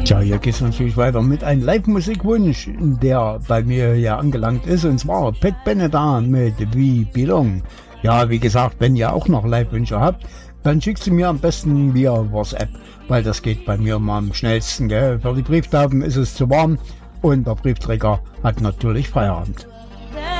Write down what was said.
Tja, hier geht's natürlich weiter mit einem Live-Musikwunsch, der bei mir ja angelangt ist, und zwar Pat Benatar mit We Belong. Ja, wie gesagt, wenn ihr auch noch Live-Wünsche habt, dann schickt sie mir am besten via WhatsApp, weil das geht bei mir mal am schnellsten, gell? Für die Brieftauben ist es zu warm und der Briefträger hat natürlich Feierabend.